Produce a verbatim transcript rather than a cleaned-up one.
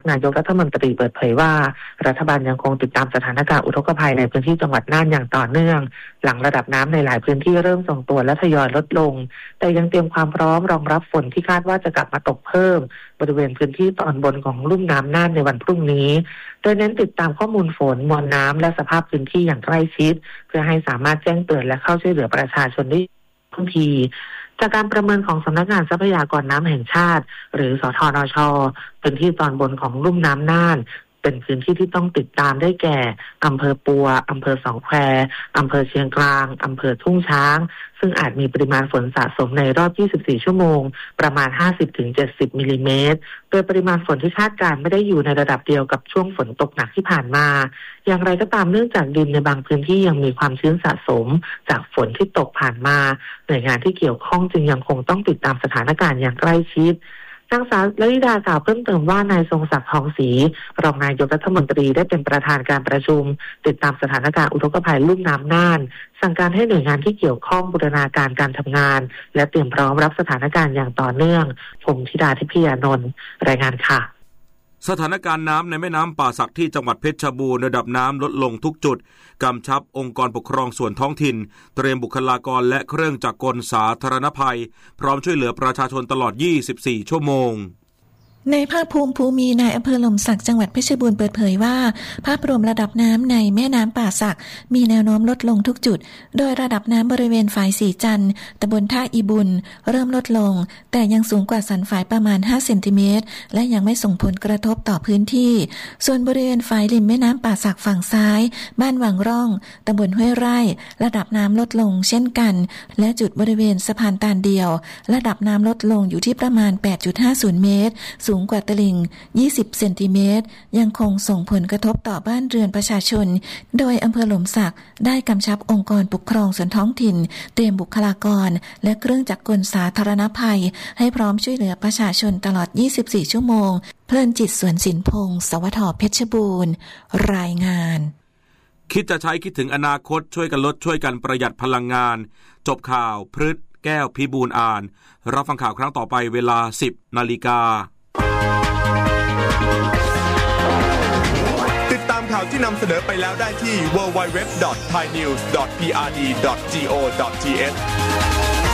นายกรัฐมนตรีเปิดเผยว่ารัฐบาลยังคงติดตามสถานการณ์อุทกภัยในพื้นที่จังหวัดน่านอย่างต่อเนื่องหลังระดับน้ำในหลายพื้นที่เริ่มทรงตัวและทยอยลดลงแต่ยังเตรียมความพร้อมรองรับฝนที่คาดว่าจะกลับมาตกเพิ่มบริเวณพื้นที่ตอนบนของลุ่มน้ำน่านในวันพรุ่งนี้โดยเน้นติดตามข้อมูลฝนมวลน้ำและสภาพพื้นที่อย่างใกล้ชิดเพื่อให้สามารถแจ้งเตือนและเข้าช่วยเหลือประชาชนได้ทันทีจากการประเมินของสำนักงานทรัพยากรน้ำแห่งชาติหรือสทนช.พื้นที่ตอนบนของลุ่มน้ำน่านเป็นพื้นที่ที่ต้องติดตามได้แก่อำเภอปัวอำเภอสองแควอำเภอเชียงกลางอำเภอทุ่งช้างซึ่งอาจมีปริมาณฝนสะสมในรอบยี่สิบสี่ชั่วโมงประมาณ ห้าสิบถึงเจ็ดสิบ มิลลิเมตรโดยปริมาณฝนที่คาดการณ์ไม่ได้อยู่ในระดับเดียวกับช่วงฝนตกหนักที่ผ่านมาอย่างไรก็ตามเนื่องจากดินในบางพื้นที่ยังมีความชื้นสะสมจากฝนที่ตกผ่านมาหน่วยงานที่เกี่ยวข้องจึงยังคงต้องติดตามสถานการณ์อย่างใกล้ชิดนางสาวลลิดากล่าวเพิ่มเติมว่านายทรงศักดิ์ทองศรีรองนายกรัฐมนตรีได้เป็นประธานการประชุมติดตามสถานการณ์อุทกภัยลุ่มน้ำน่านสั่งการให้หน่วยงานที่เกี่ยวข้องบูรณาการการทำงานและเตรียมพร้อมรับสถานการณ์อย่างต่อเนื่องผมธิดาทิพยานนท์รายงานค่ะสถานการณ์น้ำในแม่น้ำป่าสักที่จังหวัดเพชรบูรณ์ระดับน้ำลดลงทุกจุดกำชับองค์กรปกครองส่วนท้องถิ่นเตรียมบุคลากรและเครื่องจักรกลสาธารณภัยพร้อมช่วยเหลือประชาชนตลอดยี่สิบสี่ชั่วโมงในภาคภูมิภูมีนายอำเภอหล่มสักจังหวัดเพชรบูรณ์เปิดเผยว่าภาพรวมระดับน้ำในแม่น้ำป่าสักมีแนวโน้มลดลงทุกจุดโดยระดับน้ำบริเวณฝายสีจันทร์ตำบลท่าอีบุญเริ่มลดลงแต่ยังสูงกว่าสันฝายประมาณห้าเซนติเมตรและยังไม่ส่งผลกระทบต่อพื้นที่ส่วนบริเวณฝายริมแม่น้ำป่าสักฝั่งซ้ายบ้านวังร่องตำบลห้วยไร่ระดับน้ำลดลงเช่นกันและจุดบริเวณสะพานตาลเดียวระดับน้ำลดลงอยู่ที่ประมาณ แปดจุดห้าศูนย์ เมตรสูงกว่าตลิ่งยี่สิบเซนติเมตรยังคงส่งผลกระทบต่อบ้านเรือนประชาชนโดยอำเภอหล่มสักได้กำชับองค์กรปกครองส่วนท้องถิ่นเตรียมบุคลากรและเครื่องจักรกลสาธารณภัยให้พร้อมช่วยเหลือประชาชนตลอดยี่สิบสี่ชั่วโมงเพลินจิตสวนสินพงศ์สวทเพชรบูรณ์รายงานคิดจะใช้คิดถึงอนาคตช่วยกันลดช่วยกันประหยัดพลังงานจบข่าวพฤษแก้วพิบูลอ่านรับฟังข่าวครั้งต่อไปเวลา สิบนาฬิกาติดตามข่าวที่นำเสนอไปแล้วได้ที่ ดับเบิลยู ดับเบิลยู ดับเบิลยู ดอท ไทยนิวส์ ดอท พี อาร์ ดี ดอท จี โอ ดอท ที เอช